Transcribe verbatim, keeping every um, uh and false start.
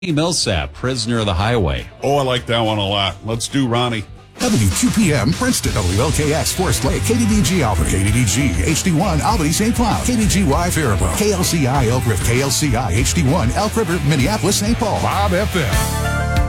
Millsap, Prisoner of the Highway. Oh, I like that one a lot. Let's do Ronnie. W Q P M, Princeton, W L K X, Forest Lake, K D D G Albany, K D D G, H D one, Albany, Saint Cloud, K D G Y, Faribault, K L C I, Elk River, K L C I, H D one, Elk River, Minneapolis, Saint Paul, Bob F M.